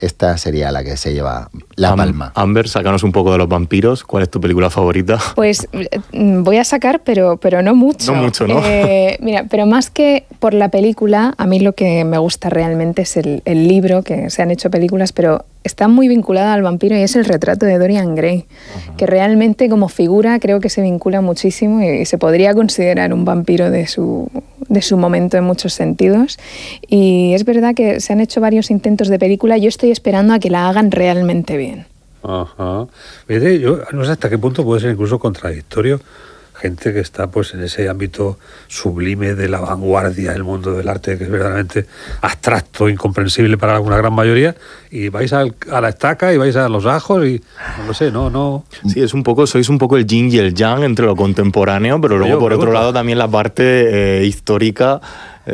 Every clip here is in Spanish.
esta sería la que se lleva la palma. Amber, sácanos un poco de los vampiros. ¿Cuál es tu película favorita? Pues voy a sacar, pero no mucho. No mucho, ¿no? Mira, pero más que por la película, a mí lo que me gusta realmente es el libro, que se han hecho películas, pero está muy vinculada al vampiro y es el retrato de Dorian Gray, que realmente como figura creo que se vincula muchísimo y se podría considerar un vampiro de su momento en muchos sentidos. Y es verdad que se han hecho varios intentos de película. Yo estoy esperando a que la hagan realmente bien. Ajá. Mire, yo no sé hasta qué punto puede ser incluso contradictorio gente que está pues en ese ámbito sublime de la vanguardia del mundo del arte, que es verdaderamente abstracto, incomprensible para una gran mayoría, y vais a la estaca y vais a los ajos y no sé, no. Sí, sois un poco el yin y el yang entre lo contemporáneo, pero luego por otro lado también la parte histórica.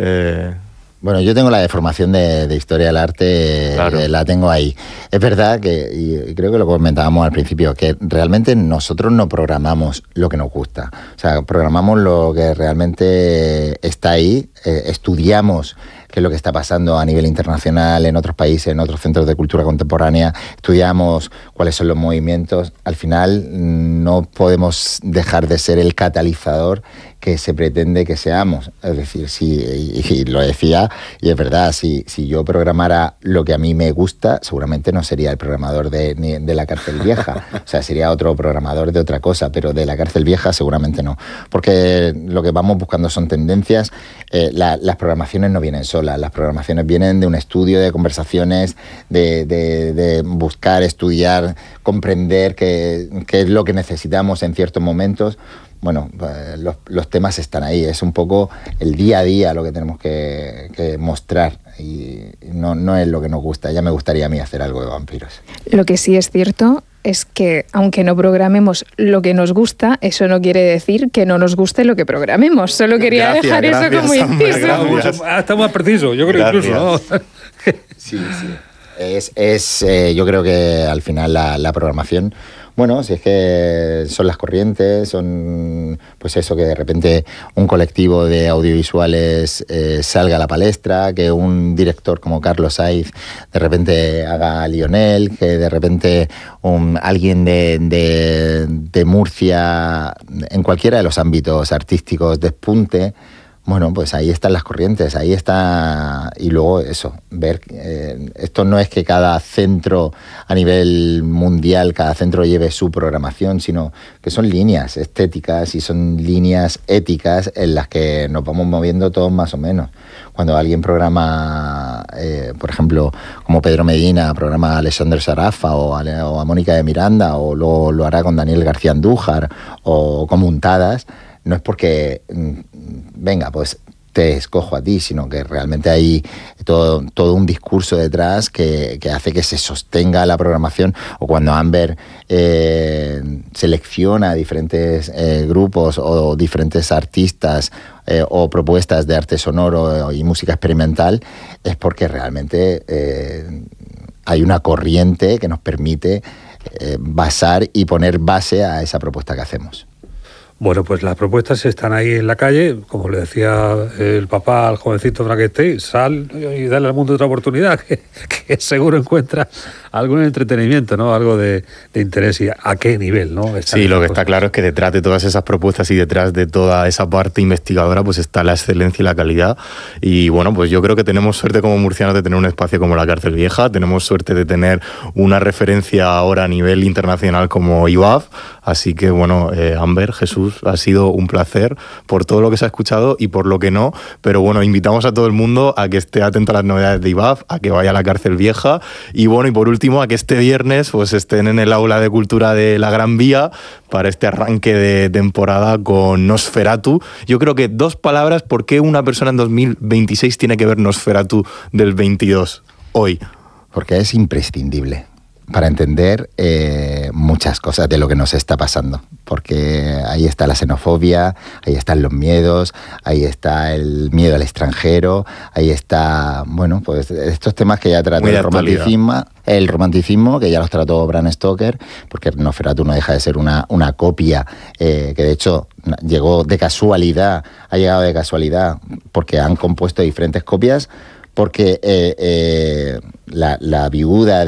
Bueno, yo tengo la deformación de historia del arte, claro. La tengo ahí. Es verdad que, y creo que lo comentábamos al principio, que realmente nosotros no programamos lo que nos gusta. O sea, programamos lo que realmente está ahí, estudiamos qué es lo que está pasando a nivel internacional, en otros países, en otros centros de cultura contemporánea, estudiamos cuáles son los movimientos. Al final no podemos dejar de ser el catalizador que se pretende que seamos. Es decir, y lo decía, y es verdad, si yo programara lo que a mí me gusta, seguramente no sería el programador de la Cárcel Vieja. O sea, sería otro programador de otra cosa, pero de la Cárcel Vieja seguramente no. Porque lo que vamos buscando son tendencias. Las programaciones no vienen solas, las programaciones vienen de un estudio, de conversaciones, de buscar, estudiar, comprender qué es lo que necesitamos en ciertos momentos. Bueno, los temas están ahí, es un poco el día a día lo que tenemos que mostrar y no es lo que nos gusta. Ya me gustaría a mí hacer algo de vampiros. Lo que sí es cierto es que aunque no programemos lo que nos gusta, eso no quiere decir que no nos guste lo que programemos. Solo quería dejar eso como inciso. Está más preciso, yo creo. Gracias. Incluso, ¿no? Sí. Yo creo que al final la programación, bueno, si es que son las corrientes, son pues eso, que de repente un colectivo de audiovisuales salga a la palestra, que un director como Carlos Saiz de repente haga a Lionel, que de repente alguien de Murcia, en cualquiera de los ámbitos artísticos, despunte. Bueno, pues ahí están las corrientes, ahí está. Y luego eso, ver, esto no es que cada centro a nivel mundial, cada centro lleve su programación, sino que son líneas estéticas y son líneas éticas en las que nos vamos moviendo todos más o menos. Cuando alguien programa, por ejemplo, como Pedro Medina, programa a Alexandre Sarafa o a Mónica de Miranda, o luego lo hará con Daniel García Andújar o con Muntadas, no es porque, venga, pues te escojo a ti, sino que realmente hay todo un discurso detrás que hace que se sostenga la programación. O cuando Amber selecciona diferentes grupos o diferentes artistas o propuestas de arte sonoro y música experimental, es porque realmente hay una corriente que nos permite basar y poner base a esa propuesta que hacemos. Bueno, pues las propuestas están ahí en la calle, como le decía el papá al jovencito Frankenstein, sal y dale al mundo otra oportunidad, que seguro encuentra algún entretenimiento, ¿no? Algo de interés. ¿Y a qué nivel, no? Sí, lo que está claro es que detrás de todas esas propuestas y detrás de toda esa parte investigadora, pues está la excelencia y la calidad. Y bueno, pues yo creo que tenemos suerte como murcianos de tener un espacio como la Cárcel Vieja, tenemos suerte de tener una referencia ahora a nivel internacional como IVAF, así que bueno, Amber, Jesús, ha sido un placer por todo lo que se ha escuchado y por lo que no, pero bueno, invitamos a todo el mundo a que esté atento a las novedades de IVAF, a que vaya a la Cárcel Vieja y bueno, y por último, a que este viernes pues estén en el Aula de Cultura de la Gran Vía para este arranque de temporada con Nosferatu. Yo creo que 2 palabras, ¿por qué una persona en 2026 tiene que ver Nosferatu del 22 hoy? Porque es imprescindible para entender muchas cosas de lo que nos está pasando, porque ahí está la xenofobia, ahí están los miedos, ahí está el miedo al extranjero, ahí está, bueno, pues estos temas que ya trata el romanticismo, que ya los trató Bram Stoker, porque Nosferatu no deja de ser una copia que de hecho ha llegado de casualidad, porque han compuesto diferentes copias porque la viuda